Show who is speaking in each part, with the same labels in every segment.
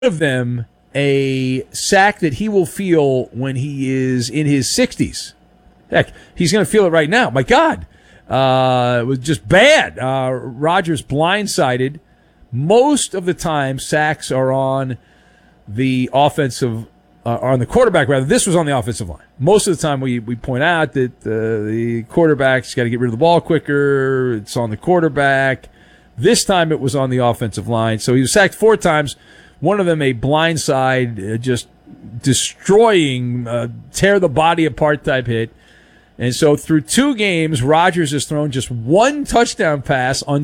Speaker 1: of them a sack that he will feel when he is in his 60s. Heck, he's going to feel it right now. My God. It was just bad. Rodgers blindsided. Most of the time, sacks are on the offensive, on the quarterback, rather. This was on the offensive line. Most of the time, we point out that the quarterback's got to get rid of the ball quicker. It's on the quarterback. This time, it was on the offensive line. So he was sacked 4 times. One of them a blindside, just destroying, tear the body apart type hit. And so through 2 games, Rodgers has thrown just 1 touchdown pass on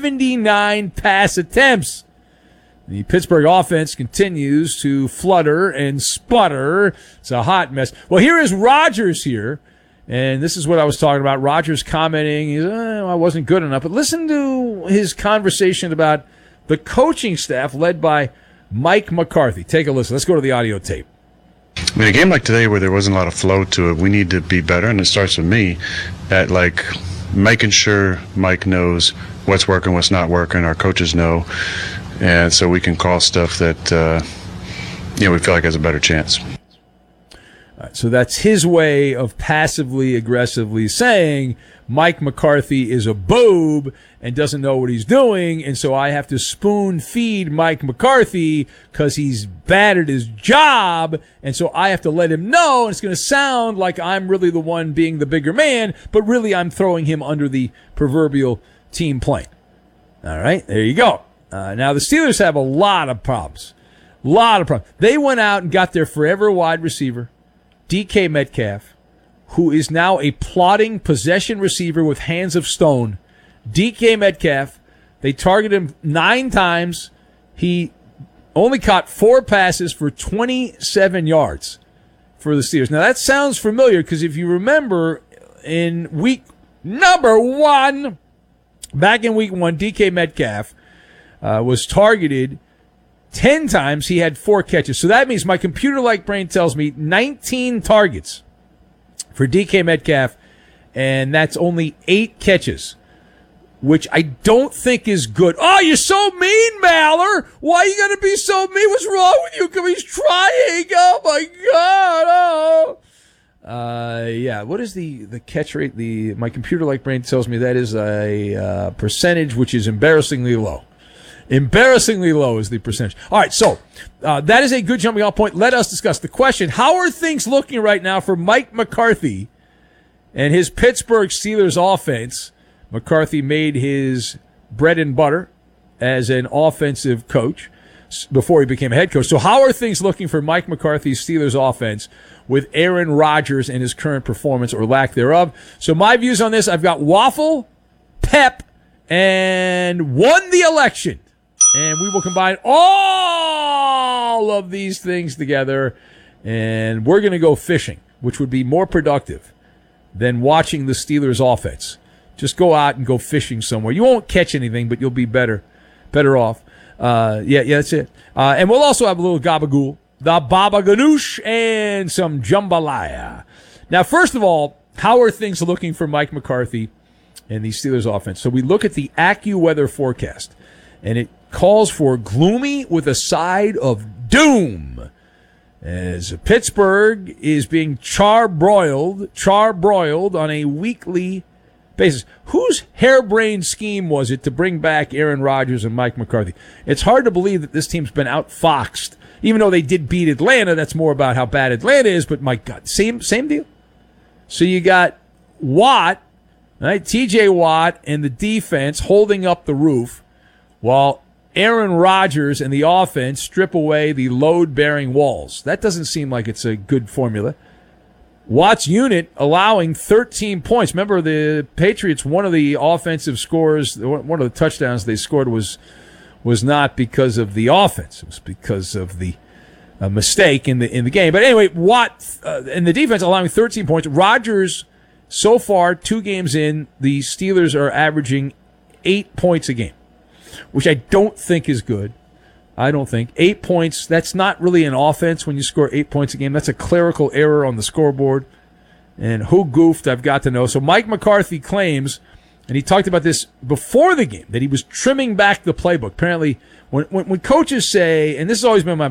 Speaker 1: 79 pass attempts. The Pittsburgh offense continues to flutter and sputter. It's a hot mess. Well, here is Rodgers here. And this is what I was talking about. Rodgers commenting, I wasn't good enough. But listen to his conversation about the coaching staff led by Mike McCarthy. Take a listen. Let's go to the audio tape.
Speaker 2: I mean, a game like today where there wasn't a lot of flow to it, we need to be better, and it starts with me at, like, making sure Mike knows what's working, what's not working, our coaches know, and so we can call stuff that, we feel like has a better chance.
Speaker 1: All right, so that's his way of passively, aggressively saying Mike McCarthy is a boob and doesn't know what he's doing, and so I have to spoon feed Mike McCarthy because he's bad at his job, and so I have to let him know, and it's going to sound like I'm really the one being the bigger man, but really I'm throwing him under the proverbial team plane. All right, there you go. Now the Steelers have a lot of problems. They went out and got their forever wide receiver, DK Metcalf, who is now a plodding possession receiver with hands of stone. DK Metcalf, they targeted him 9 times. He only caught 4 passes for 27 yards for the Steelers. Now, that sounds familiar because if you remember in week number 1, back in week 1, DK Metcalf was targeted 10 times. He had 4 catches. So that means my computer-like brain tells me 19 targets for DK Metcalf, and that's only 8 catches, which I don't think is good. Oh, you're so mean, Maller. Why are you going to be so mean? What's wrong with you? Come, he's trying. Oh, my God. Oh. Yeah, what is the catch rate? My computer-like brain tells me that is a percentage which is embarrassingly low. Embarrassingly low is the percentage. All right, so that is a good jumping off point. Let us discuss the question. How are things looking right now for Mike McCarthy and his Pittsburgh Steelers offense? McCarthy made his bread and butter as an offensive coach before he became a head coach. So how are things looking for Mike McCarthy's Steelers offense with Aaron Rodgers and his current performance or lack thereof? So my views on this, I've got waffle, pep, and won the election. And we will combine all of these things together, and we're going to go fishing, which would be more productive than watching the Steelers offense. Just go out and go fishing somewhere. You won't catch anything, but you'll be better off. Yeah, that's it. And we'll also have a little gabagool, the baba ganoush, and some jambalaya. Now, first of all, how are things looking for Mike McCarthy and the Steelers offense? So we look at the AccuWeather forecast, and it calls for gloomy with a side of doom, as Pittsburgh is being charbroiled on a weekly basis. Whose harebrained scheme was it to bring back Aaron Rodgers and Mike McCarthy? It's hard to believe that this team's been outfoxed. Even though they did beat Atlanta, that's more about how bad Atlanta is, but my God, same deal. So you got Watt, right? TJ Watt and the defense holding up the roof while Aaron Rodgers and the offense strip away the load-bearing walls. That doesn't seem like it's a good formula. Watt's unit allowing 13 points. Remember, the Patriots, one of the offensive scores, one of the touchdowns they scored was not because of the offense. It was because of the mistake in the game. But anyway, Watt and the defense allowing 13 points. Rodgers, so far, 2 games in, the Steelers are averaging 8 points a game, which I don't think is good. I don't think. 8 points, that's not really an offense when you score 8 points a game. That's a clerical error on the scoreboard. And who goofed, I've got to know. So Mike McCarthy claims and he talked about this before the game, that he was trimming back the playbook. Apparently, when coaches say, and this has always been my